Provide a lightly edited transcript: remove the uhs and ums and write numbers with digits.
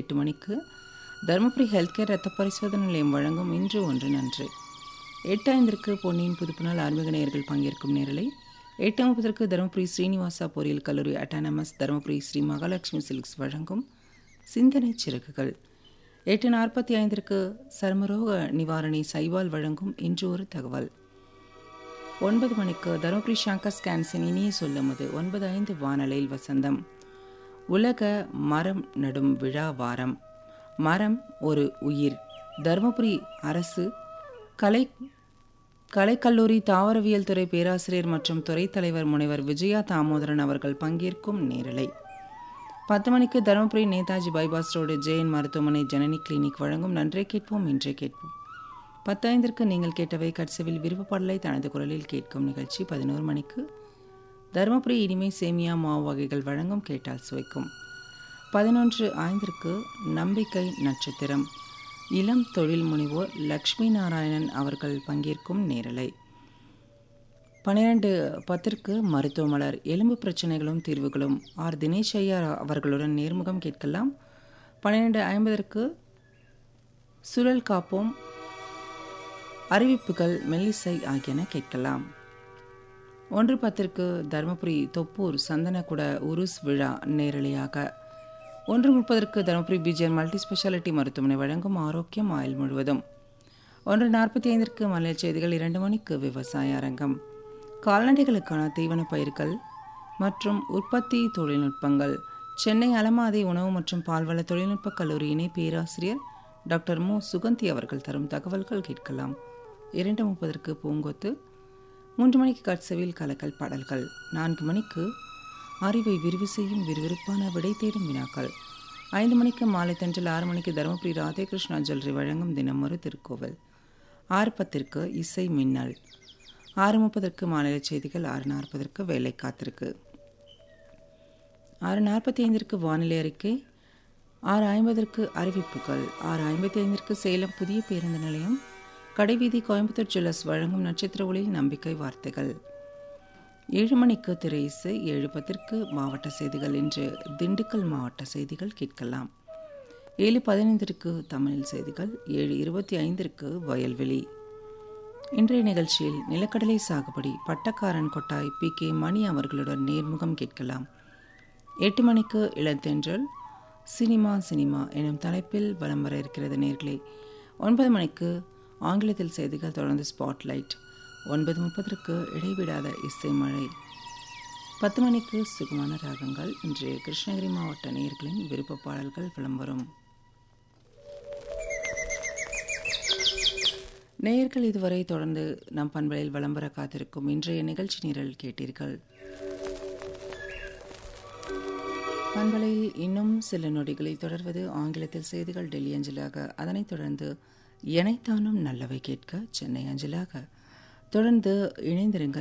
8 மணிக்கு Dharmapuri health care ரத்த பரிசோதனை நிலையம் வழங்கும் இன்று ஒன்று நன்று. 8:05 பொன்னியின் புதுப்புநாள் ஆன்மீக நேயர்கள் பங்கேற்கும் நேரலை. 8:30 தருமபுரி ஸ்ரீனிவாசா பொறியியல் கல்லூரி அட்டானமஸ் தருமபுரி ஸ்ரீ மகாலட்சுமி சில்க்ஸ் வழங்கும் சிந்தனை சிறகுகள். 8:45 சர்மரோக நிவாரணி சைவால் வழங்கும் இன்று ஒரு தகவல். 9 மணிக்கு தருமபுரி ஷங்கர் ஸ்கேன்ஸின் இனிய சொல்லுமது. 9:05 வானலையில் வசந்தம். உலக மரம் நடும் விழா வாரம். மரம் ஒரு உயிர். தருமபுரி அரசு கலைக்கல்லூரி தாவரவியல் துறை பேராசிரியர் மற்றும் துறை தலைவர் முனைவர் விஜயா தாமோதரன் அவர்கள் பங்கேற்கும் நேரலை. 10 மணிக்கு தருமபுரி நேதாஜி பைபாஸ் ரோடு ஜெயின் மருத்துவமனை ஜனனி கிளினிக் வழங்கும் நன்றே கேட்போம் இன்றே கேட்போம். 10:05 நீங்கள் கேட்டவை கட்சவில் விருப்பப்பாடலை தனது குரலில் கேட்கும் நிகழ்ச்சி. 11 மணிக்கு தருமபுரி இனிமை சேமியா மாவு வகைகள் வழங்கும் கேட்டால் சுவைக்கும். 11:05 நம்பிக்கை நட்சத்திரம். இளம் தொழில் முனைவோர் லக்ஷ்மி நாராயணன் அவர்கள் பங்கேற்கும் நேரலை. 12:10 மருத்துவ மலர். எலும்பு பிரச்சனைகளும் தீர்வுகளும் ஆர் தினேஷ் ஐயா அவர்களுடன் நேர்முகம் கேட்கலாம். 12:50 சுழல் காப்போம், அறிவிப்புகள், மெல்லிசை ஆகியன கேட்கலாம். 1:10 தருமபுரி தொப்பூர் சந்தனக்குட உருஸ் விழா நேரலையாக. 1:30 தருமபுரி பிஜிஆர் மல்டி ஸ்பெஷாலிட்டி மருத்துவமனை வழங்கும் ஆரோக்கியம் ஆயுள் முழுவதும். 1:45 மலைய செய்திகள். 2 மணிக்கு விவசாய அரங்கம். கால்நடைகளுக்கான தீவன பயிர்கள் மற்றும் உற்பத்தி தொழில்நுட்பங்கள். சென்னை அலமாதி உணவு மற்றும் பால்வள தொழில்நுட்ப கல்லூரி இணை பேராசிரியர் டாக்டர் மு சுகந்தி அவர்கள் தரும் தகவல்கள் கேட்கலாம். 2:30 பூங்கொத்து. 3 மணிக்கு கட்சவில் கலக்கல் பாடல்கள். 4 மணிக்கு அறிவை விரிவு செய்யும் விறுவிறுப்பான விடை தேடும் வினாக்கள். 5 மணிக்கு மாலை தென்றல். 6 மணிக்கு தருமபுரி ராதேகிருஷ்ணா ஜுவல்லரி வழங்கும் தினம் ஒரு திருக்கோவில். 6:10 இசை மின்னல். 6:30 மாநில செய்திகள். 6:40 வேலை காத்திருக்கு. 6:45 வானிலை அறிக்கை. 6:50 அறிவிப்புகள். 6:55 சேலம் புதிய பேருந்து நிலையம் கடைவீதி கோயம்புத்தூர் ஜுவல்லர்ஸ் வழங்கும் நட்சத்திர ஒளியில் நம்பிக்கை வார்த்தைகள். 7 மணிக்கு திரை இசை. 7:10 மாவட்ட செய்திகள். இன்று திண்டுக்கல் மாவட்ட செய்திகள் கேட்கலாம். 7:15 தமிழில் செய்திகள். 7:25 வயல்வெளி. இன்றைய நிகழ்ச்சியில் நிலக்கடலை சாகுபடி பட்டக்காரன் கொட்டாய் பி கே மணி அவர்களுடன் நேர்முகம் கேட்கலாம். 8 மணிக்கு இளந்தென்றல் சினிமா எனும் தலைப்பில் வலம் வர இருக்கிறது நேர்களே. 9 மணிக்கு ஆங்கிலத்தில் செய்திகள், தொடர்ந்து ஸ்பாட்லைட். 9:30 இடைவிடாத இசை மழை. 10 மணிக்கு சுகமான ராகங்கள். இன்று கிருஷ்ணகிரி மாவட்ட நேயர்களின் விருப்ப பாடல்கள் விளம் வரும். நேயர்கள் இதுவரை தொடர்ந்து நம் பண்பலையில் விளம்பர காத்திருக்கும் இன்றைய நிகழ்ச்சி நிரல் கேட்டீர்கள். பண்பலையில் இன்னும் சில நொடிகளில் தொடர்வது ஆங்கிலத்தில் செய்திகள் டெல்லி அஞ்சலாக. அதனைத் தொடர்ந்து எனைத்தானும் நல்லவை கேட்க சென்னை அஞ்சலாக. தொடர்ந்து இணைந்திருங்கள்.